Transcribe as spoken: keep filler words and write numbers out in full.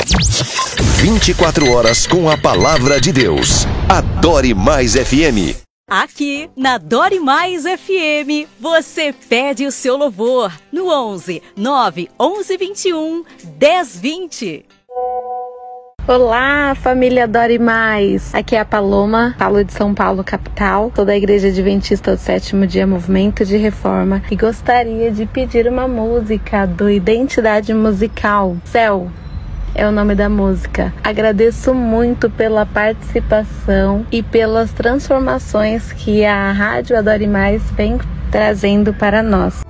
vinte e quatro horas com a palavra de Deus. Adore Mais F M. Aqui na Adore Mais F M, você pede o seu louvor no onze, nove, onze, vinte e um, dez, vinte. Olá, família Adore Mais! Aqui é a Paloma, falo de São Paulo, capital. Sou da Igreja Adventista do Sétimo Dia Movimento de Reforma e gostaria de pedir uma música do Identidade Musical. Céu é o nome da música. Agradeço muito pela participação e pelas transformações que a Rádio Adore Mais vem trazendo para nós.